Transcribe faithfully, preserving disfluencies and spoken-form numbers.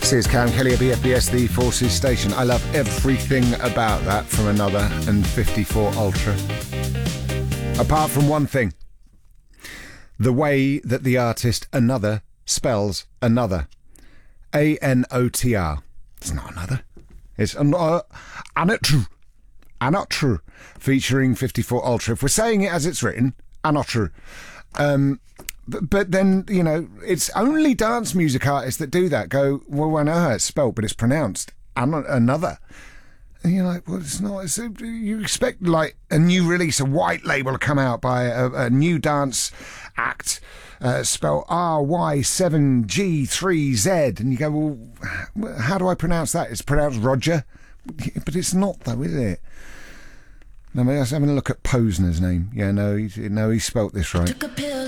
This is Cam Kelly at B F B S, the Forces Station. I love everything about that from Another and fifty-four Ultra. Apart from one thing. The way that the artist Another spells Another. A N O T R. It's not Another. It's an, uh, Anotru. Anotru. Featuring fifty-four Ultra. If we're saying it as it's written, Anotru. Um... But, but then, you know, it's only dance music artists that do that. Go, well, I know how it's spelled, but it's pronounced an- Another. And you're like, well, it's not. It's, you expect, like, a new release, a white label to come out by a, a new dance act, uh, spelled R Y seven G three Z. And you go, well, how do I pronounce that? It's pronounced Roger. But it's not, though, is it? No, I was having a look at Posner's name. Yeah, no, he, no, he spelt this right. Took a pill